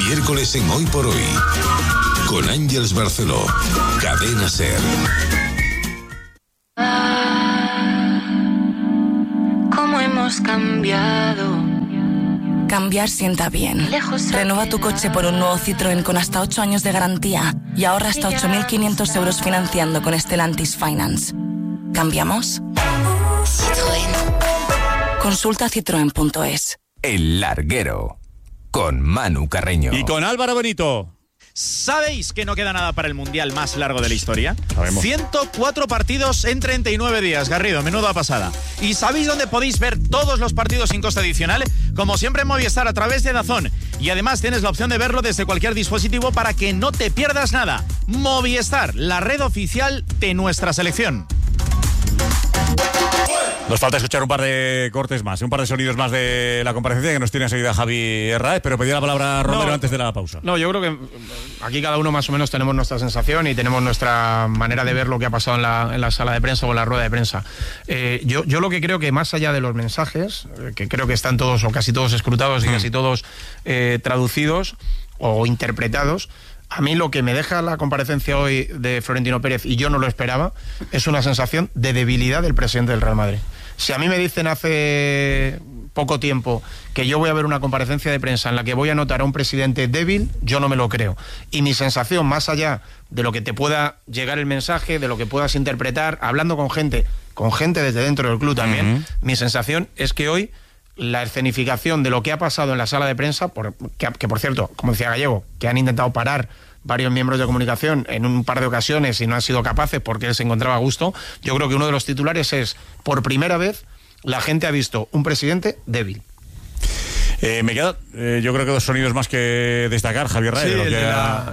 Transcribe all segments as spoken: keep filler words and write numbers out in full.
Miércoles en Hoy por Hoy, con Ángeles Barceló, Cadena SER. ¿Cómo hemos cambiado? Cambiar sienta bien. Renueva tu coche por un nuevo Citroën con hasta ocho años de garantía y ahorra hasta ocho mil quinientos euros financiando con Stellantis Finance. ¿Cambiamos? Citroën. Consulta citroen punto es. El Larguero, con Manu Carreño. Y con Álvaro Benito. ¿Sabéis que no queda nada para el mundial más largo de la historia? Sabemos. ciento cuatro partidos en treinta y nueve días, Garrido, menuda pasada. ¿Y sabéis dónde podéis ver todos los partidos sin coste adicional? Como siempre en Movistar, a través de DAZN. Y además tienes la opción de verlo desde cualquier dispositivo para que no te pierdas nada. Movistar, la red oficial de nuestra selección. Nos falta escuchar un par de cortes más, un par de sonidos más de la comparecencia que nos tiene enseguida Javi Herráez, pero pedí la palabra a Romero no, antes de la pausa. No, yo creo que aquí cada uno más o menos tenemos nuestra sensación y tenemos nuestra manera de ver lo que ha pasado en la, en la sala de prensa o en la rueda de prensa. Eh, yo, yo lo que creo que más allá de los mensajes, que creo que están todos o casi todos escrutados y hmm. casi todos eh, traducidos o interpretados, a mí lo que me deja la comparecencia hoy de Florentino Pérez, y yo no lo esperaba, es una sensación de debilidad del presidente del Real Madrid. Si a mí me dicen hace poco tiempo que yo voy a ver una comparecencia de prensa en la que voy a notar a un presidente débil, yo no me lo creo. Y mi sensación, más allá de lo que te pueda llegar el mensaje, de lo que puedas interpretar, hablando con gente, con gente desde dentro del club también, uh-huh. mi sensación es que hoy la escenificación de lo que ha pasado en la sala de prensa, por, que, que por cierto, como decía Gallego, que han intentado parar varios miembros de comunicación en un par de ocasiones y no han sido capaces porque él se encontraba a gusto, yo creo que uno de los titulares es, por primera vez, la gente ha visto un presidente débil. Eh, me queda, eh, yo creo que dos sonidos más que destacar, Javier Herráez. Sí, de lo que de ha...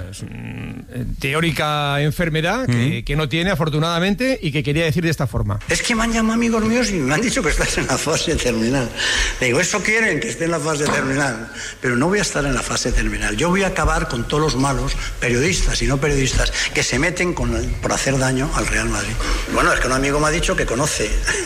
la teórica enfermedad que, mm. que no tiene, afortunadamente, y que quería decir de esta forma. Es que me han llamado amigos míos y me han dicho que estás en la fase terminal. Le digo, eso quieren, que esté en la fase terminal. Pero no voy a estar en la fase terminal. Yo voy a acabar con todos los malos, periodistas y no periodistas, que se meten con el, por hacer daño al Real Madrid. Bueno, es que un amigo me ha dicho que conoce,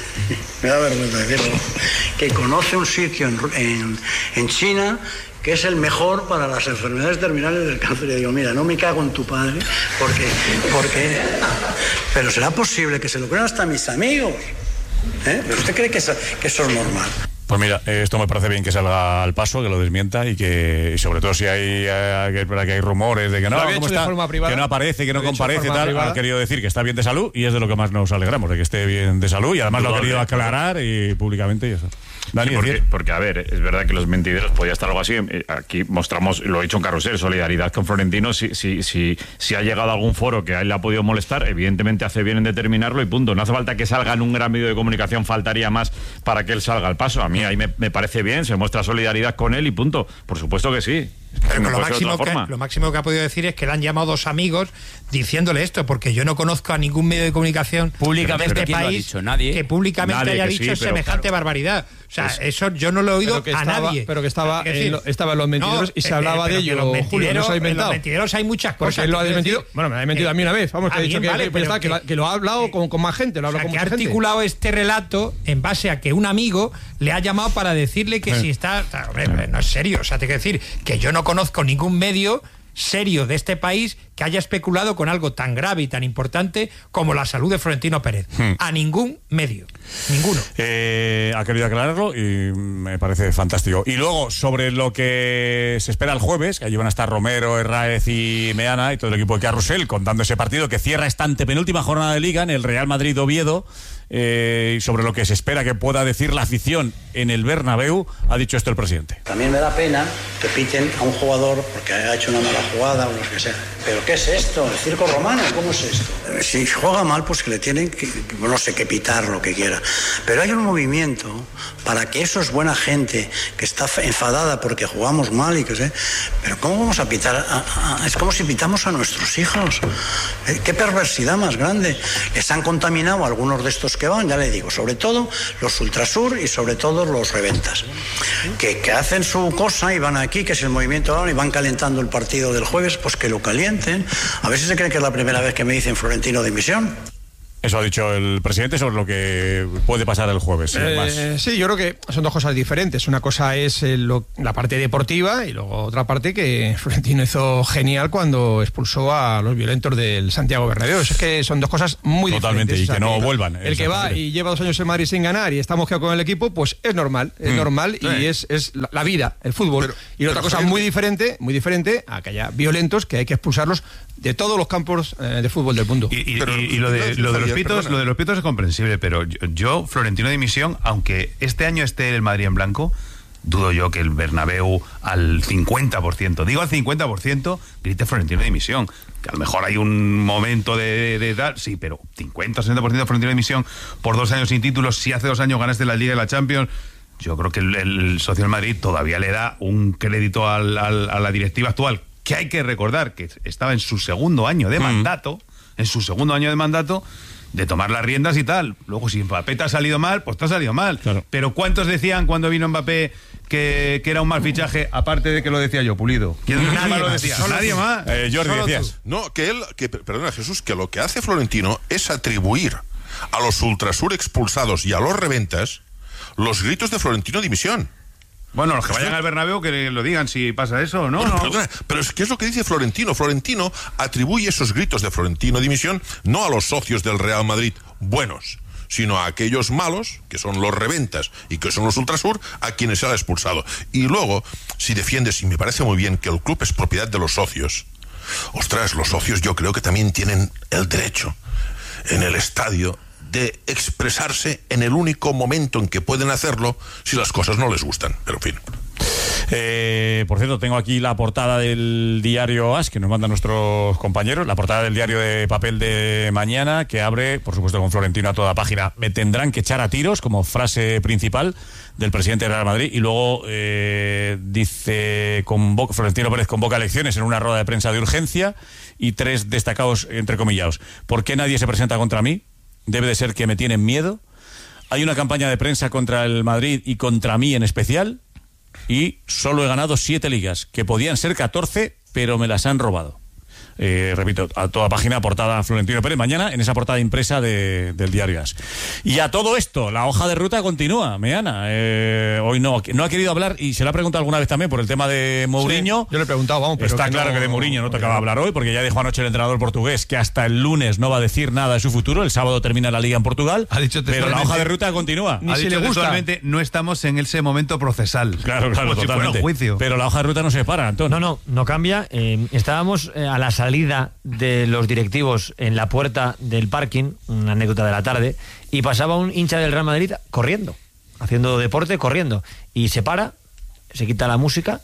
me da vergüenza decirlo, que conoce un sitio en... en en China, que es el mejor para las enfermedades terminales del cáncer. Y digo, mira, no me cago en tu padre, porque, porque, pero será posible que se lo crean hasta mis amigos, ¿eh? ¿Pero usted cree que eso, que eso es normal? Pues mira, esto me parece bien que salga al paso, que lo desmienta y que, y sobre todo si hay, eh, que hay rumores de que no, ¿cómo está? Que no aparece, que no comparece, tal, ha querido decir que está bien de salud y es de lo que más nos alegramos, de que esté bien de salud y además lo ha querido aclarar y públicamente y eso. Sí, porque, porque, a ver, es verdad que los mentideros podía estar algo así. Aquí mostramos, lo he dicho en Carrusel, solidaridad con Florentino. Si, si, si, si ha llegado a algún foro que a él le ha podido molestar, evidentemente hace bien en determinarlo y punto. No hace falta que salga en un gran medio de comunicación, faltaría más para que él salga al paso. A mí ahí me, me parece bien, se muestra solidaridad con él y punto. Por supuesto que sí. Pero no lo, máximo que, lo máximo que ha podido decir es que le han llamado dos amigos diciéndole esto, porque yo no conozco a ningún medio de comunicación públicamente de este país nadie, que públicamente nadie, haya que dicho sí, pero, semejante claro, barbaridad. O sea, es, eso yo no lo he oído a estaba, nadie. Pero que estaba, es decir, en lo, estaba en los mentideros no, y se hablaba eh, de ello. Los Julio, no se ha inventado. En los mentideros hay muchas cosas. Porque él lo ha desmentido. Decir, bueno, me lo ha desmentido eh, a mí una vez. Vamos, que ha dicho que, vale, que, está, que, que, que lo ha hablado con, con más gente. Lo ha hablado o sea, con que ha articulado gente. Este relato en base a que un amigo le ha llamado para decirle que eh. si está. Hombre, no es serio. O sea, te quiero decir que yo no conozco ningún medio serio de este país que haya especulado con algo tan grave y tan importante como la salud de Florentino Pérez. Hmm. A ningún medio. Ninguno. Eh, ha querido aclararlo y me parece fantástico. Y luego, sobre lo que se espera el jueves, que allí van a estar Romero, Herráez y Meana y todo el equipo de Carrusel contando ese partido que cierra esta antepenúltima jornada de Liga en el Real Madrid-Oviedo. Eh, y sobre lo que se espera que pueda decir la afición en el Bernabéu, ha dicho esto el presidente. También me da pena que piten a un jugador porque ha hecho una mala jugada o lo que sea. ¿Pero qué es esto? ¿El circo romano? ¿Cómo es esto? Si juega mal, pues que le tienen que, no sé, que pitar lo que quiera. Pero hay un movimiento para que eso es buena gente que está enfadada porque jugamos mal y que sé. Pero ¿cómo vamos a pitar? A, a, es como si pitamos a nuestros hijos. ¿Qué perversidad más grande? Les han contaminado a algunos de estos que van, ya le digo, sobre todo los Ultrasur y sobre todo los Reventas, que, que hacen su cosa y van aquí, que es el movimiento ahora, y van calentando el partido del jueves, pues que lo calienten. A ver si se creen que es la primera vez que me dicen Florentino dimisión. Eso ha dicho el presidente sobre lo que puede pasar el jueves. Sin Eh, más. sí, yo creo que son dos cosas diferentes. Una cosa es eh, lo- la parte deportiva y luego otra parte que Florentino hizo genial cuando expulsó a los violentos del Santiago Bernabéu. Es que son dos cosas muy Totalmente, diferentes. y O sea, que no vuelvan. El que va Exactamente. y lleva dos años en Madrid sin ganar y está mosqueado con el equipo, pues es normal, es Mm. normal Sí. y es, es la, la vida, el fútbol. y pero otra cosa Javier, muy diferente, muy diferente a que haya violentos que hay que expulsarlos de todos los campos eh, de fútbol del mundo. Y, y- Pero, y- y lo de, lo de los Javier, pitos, perdona. lo de los pitos es comprensible, pero yo, yo, Florentino de dimisión, aunque este año esté el Madrid en blanco, dudo yo que el Bernabéu al cincuenta por ciento, digo al cincuenta por ciento, grite Florentino de dimisión. Que a lo mejor hay un momento de, de dar, sí, pero cincuenta o sesenta por ciento Florentino de dimisión por dos años sin títulos, si hace dos años ganaste la Liga y la Champions. Yo creo que el, el socio del Madrid todavía le da un crédito al- al- a la directiva actual, que hay que recordar que estaba en su segundo año de mandato, en su segundo año de mandato, de tomar las riendas y tal. Luego, si Mbappé te ha salido mal, pues te ha salido mal. Pero ¿cuántos decían cuando vino Mbappé que, que era un mal fichaje, aparte de que lo decía yo, Pulido? ¿Quién Nadie más lo más. decía? Solo Nadie tú. más. Eh, Jordi, Solo decías. tú. No, que él, que, perdona Jesús, que lo que hace Florentino es atribuir a los Ultrasur expulsados y a los reventas los gritos de Florentino dimisión. Bueno, los que vayan al Bernabéu que lo digan si pasa eso o no. Bueno, no. perdona, pero es que es lo que dice Florentino. Florentino atribuye esos gritos de Florentino dimisión no a los socios del Real Madrid buenos, sino a aquellos malos, que son los reventas y que son los Ultrasur, a quienes se ha expulsado. Y luego, si defiendes, y me parece muy bien, que el club es propiedad de los socios, ostras, los socios yo creo que también tienen el derecho en el estadio de expresarse en el único momento en que pueden hacerlo si las cosas no les gustan. Pero en fin. Eh, por cierto, tengo aquí la portada del diario As, que nos mandan nuestros compañeros, la portada del diario de papel de mañana, que abre, por supuesto, con Florentino a toda página. Me tendrán que echar a tiros, como frase principal del presidente del Real Madrid, y luego eh, dice, convoca, Florentino Pérez convoca elecciones en una rueda de prensa de urgencia, y tres destacados entrecomillados. ¿Por qué nadie se presenta contra mí? Debe de ser que me tienen miedo. Hay una campaña de prensa contra el Madrid y contra mí en especial, y solo he ganado siete ligas, que podían ser catorce, pero me las han robado. Eh, repito, a toda página, portada Florentino Pérez, mañana en esa portada impresa de, del diario As. Y a todo esto, la hoja de ruta continúa, Meana. Eh, hoy no, no ha querido hablar, y se lo ha preguntado alguna vez también por el tema de Mourinho. Sí, yo le he preguntado, vamos, pero Está que claro no- que de Mourinho no tocaba hablar hoy, porque ya dijo anoche el entrenador portugués que hasta el lunes no va a decir nada de su futuro. El sábado termina la liga en Portugal. Ha dicho pero la textualmente- hoja de ruta continúa. Ha dicho textualmente, no estamos en ese momento procesal. Claro, claro, Como si fuera totalmente. un juicio. Pero la hoja de ruta no se para, Antón. No, no, no cambia. Eh, estábamos eh, a la salida de los directivos en la puerta del parking, una anécdota de la tarde, y pasaba un hincha del Real Madrid corriendo, haciendo deporte, corriendo. Y se para, se quita la música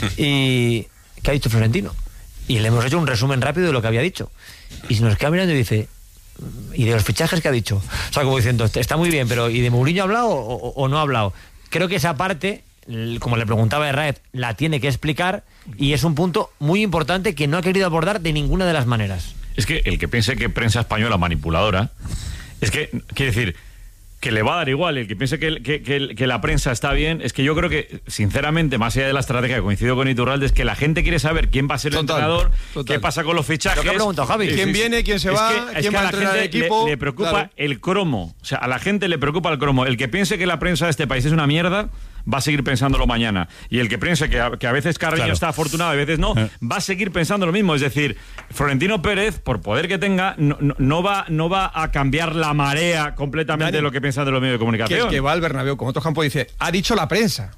y... ¿qué ha dicho Florentino? Y le hemos hecho un resumen rápido de lo que había dicho. Y se nos queda mirando y dice... ¿y de los fichajes que ha dicho? O sea, como diciendo, está muy bien, pero ¿y de Mourinho ha hablado o, o- o no ha hablado? Creo que esa parte, l- como le preguntaba Herráez, la tiene que explicar, y es un punto muy importante que no ha querido abordar de ninguna de las maneras. Es que el que piense que prensa española manipuladora, es que, quiere decir, que le va a dar igual. El que piense que, que, que, que la prensa está bien, es que yo creo que, sinceramente, más allá de la estrategia, coincido con Iturralde, es que la gente quiere saber quién va a ser el Total, entrenador, total. qué pasa con los fichajes. Lo que ha preguntado Javi. ¿Quién viene, quién se Es va, que- es quién que va a la entrenar gente el equipo? Le, le preocupa Claro. el cromo. O sea, a la gente le preocupa el cromo. El que piense que la prensa de este país es una mierda, va a seguir pensándolo mañana. Y el que piense que a, que a veces Carreño Claro. está afortunado y a veces no, va a seguir pensando lo mismo. Es decir, Florentino Pérez, por poder que tenga, no, no- no va, no va a cambiar la marea completamente Dani, de lo que piensan de los medios de Que comunicación. el que va al Bernabéu con otros campos dice, ha dicho la prensa.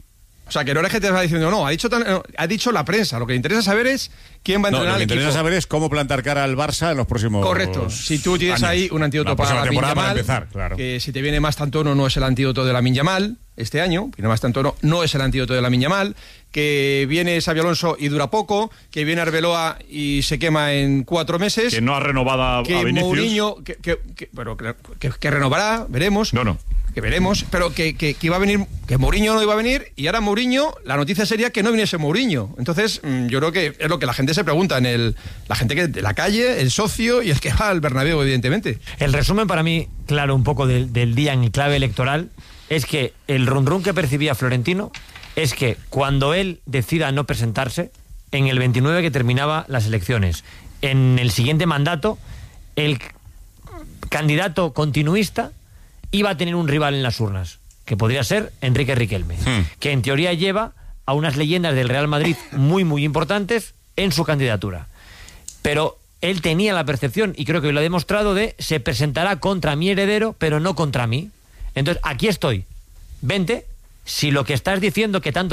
O sea, que no es que te va diciendo, no, ha dicho, tan- no, ha dicho la prensa. Lo que le interesa saber es quién va a No, entrenar lo que al equipo. interesa saber es cómo plantar cara al Barça en los próximos Correcto. Si tú tienes años. ahí un antídoto La para próxima la temporada para Yamal, empezar, claro. que si te viene más Tantono no es el antídoto de la Yamal este año, viene más Tantono no es el antídoto de la Yamal, que viene Xabi Alonso y dura poco, que viene Arbeloa y se quema en cuatro meses. Que no ha renovado a, que a Vinicius. Mourinho, que, que, que- pero que, que- que renovará, veremos. No, no. Que veremos, pero que, que, que iba a venir, que Mourinho no iba a venir, y ahora Mourinho, la noticia sería que no viniese Mourinho. Entonces, mm, yo creo que es lo que la gente se pregunta, en el la gente que de la calle, el socio y el que va al Bernabéu, evidentemente. El resumen para mí, claro, un poco del, del día en clave electoral, es que el run run que percibía Florentino es que cuando él decida no presentarse, en el veintinueve que terminaba las elecciones, en el siguiente mandato, él candidato continuista, iba a tener un rival en las urnas, que podría ser Enrique Riquelme, hmm. que en teoría lleva a unas leyendas del Real Madrid muy, muy importantes en su candidatura. Pero él tenía la percepción, y creo que lo ha demostrado, de se presentará contra mi heredero, pero no contra mí. Entonces, aquí estoy. Vente, si lo que estás diciendo que tanto